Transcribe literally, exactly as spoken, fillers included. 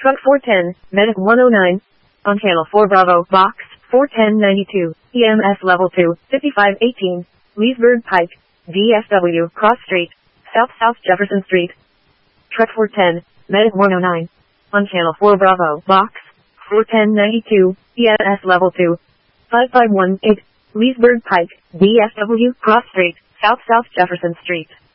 Truck four ten, Medic one oh nine. On Channel four Bravo, Box four ten ninety-two, E M S Level two, fifty-five eighteen, Leesburg Pike, D F W, Cross Street, South South Jefferson Street. Truck four ten, Medic one oh nine. On Channel four Bravo, Box four ten ninety-two, E M S Level two, five five one eight, Leesburg Pike, D F W, Cross Street, South South Jefferson Street.